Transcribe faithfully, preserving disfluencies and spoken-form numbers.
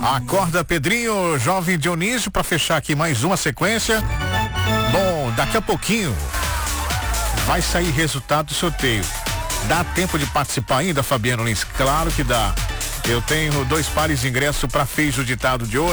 Acorda, Pedrinho, jovem Dionísio, para fechar aqui mais uma sequência. Bom, daqui a pouquinho vai sair resultado do sorteio. Dá tempo de participar ainda, Fabiano Lins? Claro que dá. Eu tenho dois pares de ingresso para Fez o Ditado de hoje.